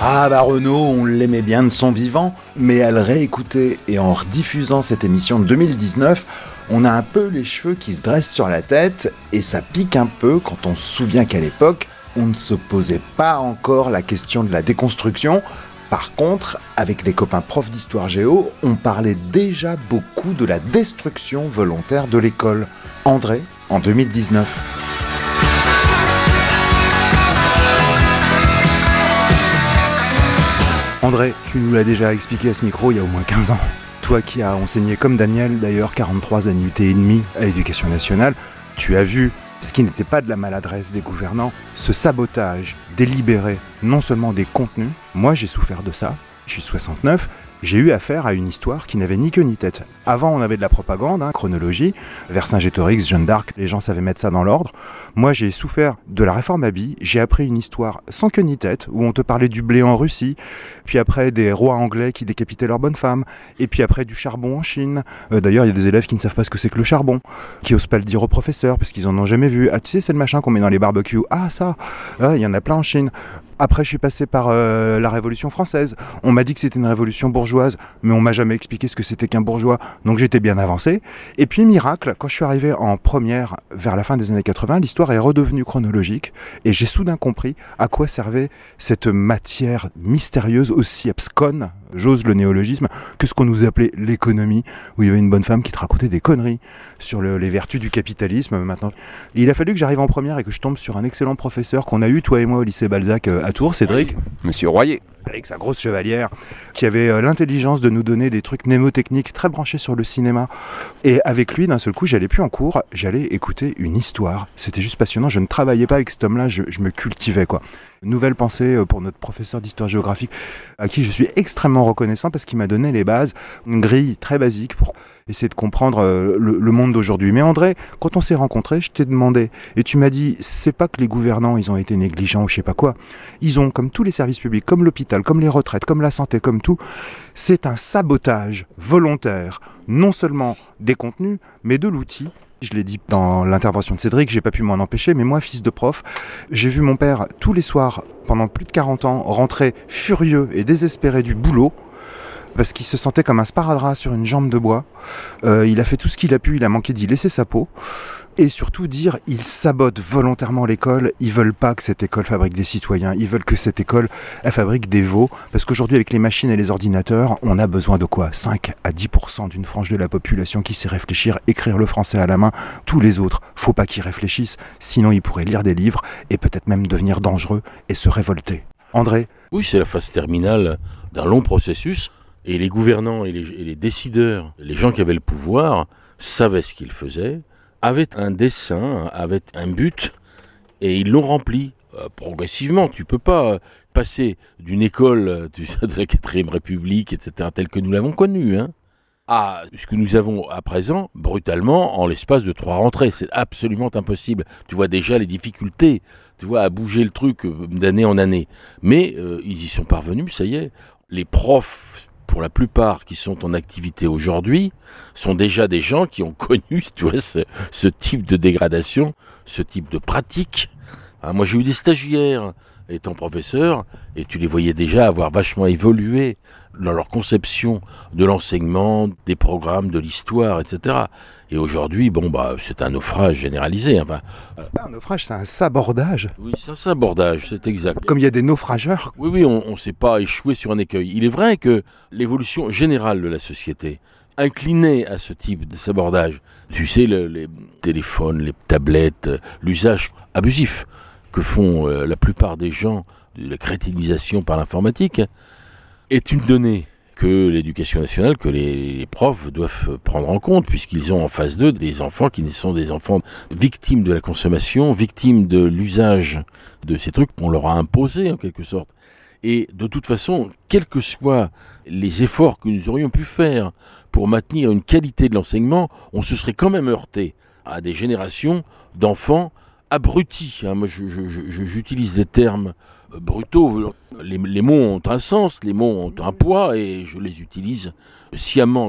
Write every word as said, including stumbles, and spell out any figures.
Ah bah Renaud, on l'aimait bien de son vivant, mais à le réécouter et en rediffusant cette émission de deux mille dix-neuf, on a un peu les cheveux qui se dressent sur la tête et ça pique un peu quand on se souvient qu'à l'époque, on ne se posait pas encore la question de la déconstruction. Par contre, avec les copains profs d'histoire géo, on parlait déjà beaucoup de la destruction volontaire de l'école. André, en deux mille dix-neuf. André, tu nous l'as déjà expliqué à ce micro il y a au moins quinze ans. Toi qui as enseigné comme Daniel, d'ailleurs quarante-trois annuités et demie à l'Éducation nationale, tu as vu ce qui n'était pas de la maladresse des gouvernants, ce sabotage délibéré, non seulement des contenus, moi j'ai souffert de ça, je suis soixante-neuf, j'ai eu affaire à une histoire qui n'avait ni queue ni tête. Avant, on avait de la propagande, hein, chronologie, Vercingétorix, Jeanne d'Arc, les gens savaient mettre ça dans l'ordre. Moi, j'ai souffert de la réforme Abbey, j'ai appris une histoire sans queue ni tête, où on te parlait du blé en Russie, puis après des rois anglais qui décapitaient leurs bonnes femmes, et puis après du charbon en Chine. Euh, d'ailleurs, il y a des élèves qui ne savent pas ce que c'est que le charbon, qui osent pas le dire au professeur, parce qu'ils en ont jamais vu. Ah, tu sais, c'est le machin qu'on met dans les barbecues. Ah, ça, ah, il y en a plein en Chine. Après, je suis passé par euh, la Révolution française. On m'a dit que c'était une révolution bourgeoise, mais on m'a jamais expliqué ce que c'était qu'un bourgeois, donc j'étais bien avancé. Et puis, miracle, quand je suis arrivé en première, vers la fin des années quatre-vingts, l'histoire est redevenue chronologique, et j'ai soudain compris à quoi servait cette matière mystérieuse, aussi absconne, j'ose le néologisme, que ce qu'on nous appelait l'économie, où il y avait une bonne femme qui te racontait des conneries sur le, les vertus du capitalisme. Maintenant, il a fallu que j'arrive en première et que je tombe sur un excellent professeur qu'on a eu, toi et moi, au lycée Balzac à Tours, Cédric. Oui, Monsieur Royer. Avec sa grosse chevalière, qui avait euh, l'intelligence de nous donner des trucs mnémotechniques très branchés sur le cinéma. Et avec lui, d'un seul coup, j'allais plus en cours, j'allais écouter une histoire. C'était juste passionnant, je ne travaillais pas avec cet homme-là, je, je me cultivais, quoi. Nouvelle pensée pour notre professeur d'histoire géographique, à qui je suis extrêmement reconnaissant parce qu'il m'a donné les bases, une grille très basique pour essayer de comprendre euh, le, le monde d'aujourd'hui. Mais André, quand on s'est rencontrés, je t'ai demandé, et tu m'as dit, c'est pas que les gouvernants, ils ont été négligents ou je sais pas quoi. Ils ont, comme tous les services publics, comme l'hôpital, comme les retraites, comme la santé, comme tout, c'est un sabotage volontaire, non seulement des contenus, mais de l'outil. Je l'ai dit dans l'intervention de Cédric, j'ai pas pu m'en empêcher, mais moi, fils de prof, j'ai vu mon père tous les soirs, pendant plus de quarante ans, rentrer furieux et désespéré du boulot, parce qu'il se sentait comme un sparadrap sur une jambe de bois. Euh, il a fait tout ce qu'il a pu, il a manqué d'y laisser sa peau. Et surtout dire, ils sabotent volontairement l'école, ils veulent pas que cette école fabrique des citoyens, ils veulent que cette école, elle fabrique des veaux, parce qu'aujourd'hui avec les machines et les ordinateurs, on a besoin de quoi ? cinq à dix pour cent d'une frange de la population qui sait réfléchir, écrire le français à la main, tous les autres, faut pas qu'ils réfléchissent, sinon ils pourraient lire des livres et peut-être même devenir dangereux et se révolter. André ? Oui, c'est la phase terminale d'un long processus, et les gouvernants et les, et les décideurs, les gens qui avaient le pouvoir, savaient ce qu'ils faisaient, avaient un dessein, avaient un but, et ils l'ont rempli euh, progressivement. Tu peux pas passer d'une école euh, de la quatrième République, et cetera, telle que nous l'avons connue, hein, à ce que nous avons à présent, brutalement, en l'espace de trois rentrées. C'est absolument impossible. Tu vois déjà les difficultés, tu vois, à bouger le truc euh, d'année en année. Mais euh, ils y sont parvenus, ça y est. Les profs, pour la plupart qui sont en activité aujourd'hui, sont déjà des gens qui ont connu, tu vois, ce, ce type de dégradation, ce type de pratique. Ah, moi, j'ai eu des stagiaires étant professeur, et tu les voyais déjà avoir vachement évolué dans leur conception de l'enseignement, des programmes, de l'histoire, et cetera. Et aujourd'hui, bon, bah, c'est un naufrage généralisé. Enfin, c'est pas un naufrage, c'est un sabordage. Oui, c'est un sabordage, c'est exact. Comme il y a des naufrageurs. Oui, oui, on ne s'est pas échoué sur un écueil. Il est vrai que l'évolution générale de la société inclinée à ce type de sabordage, tu sais, le, les téléphones, les tablettes, l'usage abusif que font euh, la plupart des gens, de la crétinisation par l'informatique, est une donnée que l'éducation nationale, que les, les profs doivent prendre en compte, puisqu'ils ont en face d'eux des enfants qui sont des enfants victimes de la consommation, victimes de l'usage de ces trucs qu'on leur a imposés en quelque sorte. Et de toute façon, quels que soient les efforts que nous aurions pu faire pour maintenir une qualité de l'enseignement, on se serait quand même heurté à des générations d'enfants abrutis. Hein, moi, je, je, je, j'utilise des termes brutaux. Les, les mots ont un sens, les mots ont un poids, et je les utilise sciemment